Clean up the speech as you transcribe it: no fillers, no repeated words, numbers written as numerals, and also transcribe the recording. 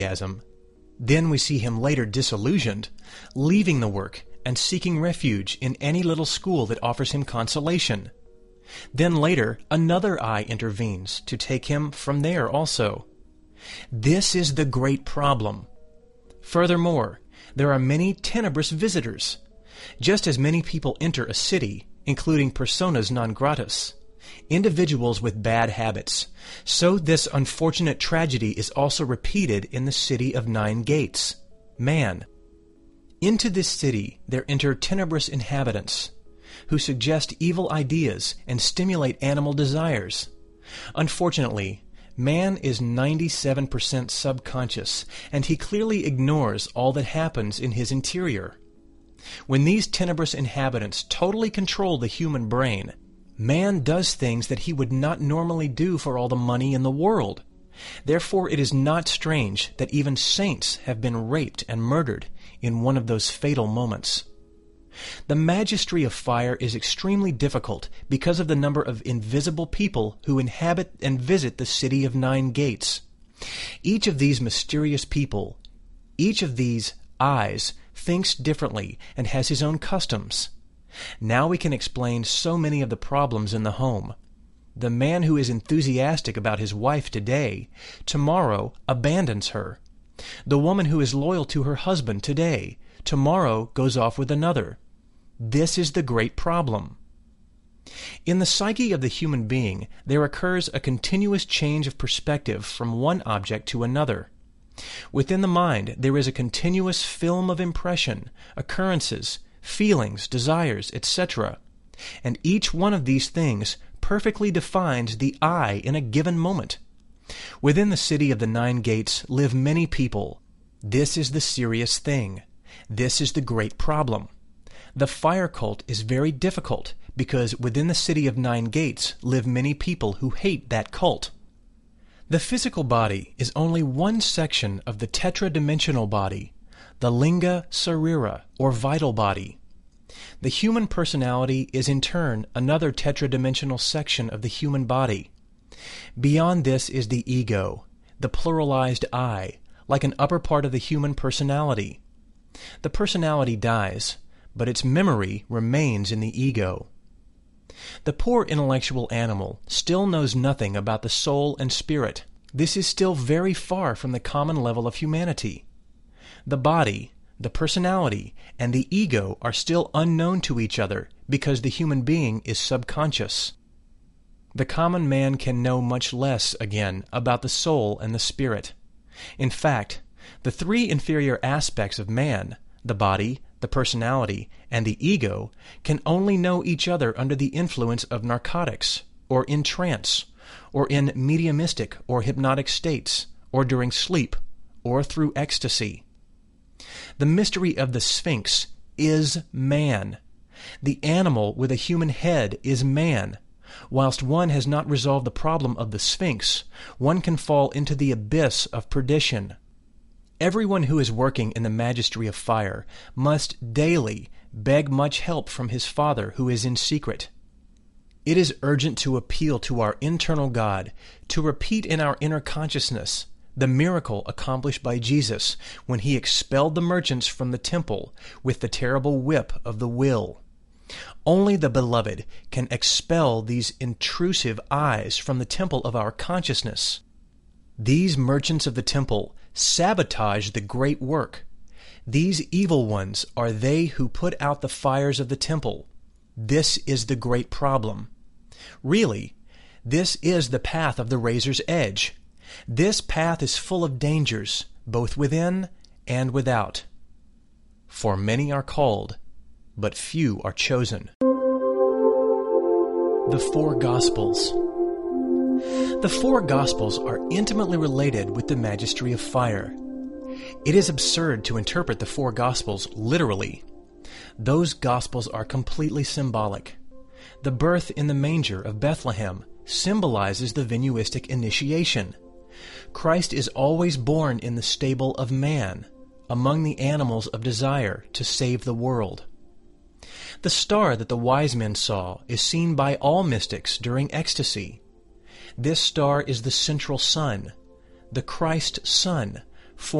enthusiasm. Then we see him later disillusioned, leaving the work and seeking refuge in any little school that offers him consolation. Then later, another eye intervenes to take him from there also. This is the great problem. Furthermore, there are many tenebrous visitors. Just as many people enter a city, including personas non gratas, individuals with bad habits, so this unfortunate tragedy is also repeated in the city of 9 gates, man. Into this city there enter tenebrous inhabitants, who suggest evil ideas and stimulate animal desires. Unfortunately, man is 97% subconscious, and he clearly ignores all that happens in his interior. When these tenebrous inhabitants totally control the human brain, man does things that he would not normally do for all the money in the world. Therefore, it is not strange that even saints have been raped and murdered in one of those fatal moments. The Magistry of Fire is extremely difficult because of the number of invisible people who inhabit and visit the city of 9 gates. Each of these mysterious people, each of these eyes, thinks differently and has his own customs. Now we can explain so many of the problems in the home. The man who is enthusiastic about his wife today, tomorrow abandons her. The woman who is loyal to her husband today, tomorrow goes off with another. This is the great problem. In the psyche of the human being, there occurs a continuous change of perspective from one object to another. Within the mind, there is a continuous film of impression, occurrences, feelings, desires, etc. And each one of these things perfectly defines the I in a given moment. Within the city of the 9 gates live many people. This is the serious thing. This is the great problem. The fire cult is very difficult because within the city of 9 gates live many people who hate that cult. The physical body is only one section of the tetradimensional body, the linga sarira, or vital body. The human personality is in turn another tetradimensional section of the human body. Beyond this is the ego, the pluralized I, like an upper part of the human personality. The personality dies, but its memory remains in the ego. The poor intellectual animal still knows nothing about the soul and spirit. This is still very far from the common level of humanity. The body, the personality, and the ego are still unknown to each other because the human being is subconscious. The common man can know much less, again, about the soul and the spirit. In fact, the 3 inferior aspects of man, the body, the personality, and the ego, can only know each other under the influence of narcotics, or in trance, or in mediumistic or hypnotic states, or during sleep, or through ecstasy. The mystery of the Sphinx is man. The animal with a human head is man. Whilst one has not resolved the problem of the Sphinx, one can fall into the abyss of perdition. Everyone who is working in the Magistry of Fire must daily beg much help from his Father who is in secret. It is urgent to appeal to our internal God, to repeat in our inner consciousness the miracle accomplished by Jesus when he expelled the merchants from the temple with the terrible whip of the will. Only the Beloved can expel these intrusive eyes from the temple of our consciousness. These merchants of the temple sabotage the great work. These evil ones are they who put out the fires of the temple. This is the great problem. Really, this is the path of the razor's edge. This path is full of dangers, both within and without. For many are called, but few are chosen. The 4 Gospels. The 4 Gospels are intimately related with the Magistry of Fire. It is absurd to interpret the 4 Gospels literally. Those Gospels are completely symbolic. The birth in the manger of Bethlehem symbolizes the Venuistic initiation. Christ is always born in the stable of man, among the animals of desire, to save the world. The star that the wise men saw is seen by all mystics during ecstasy. This star is the central sun, the Christ Sun,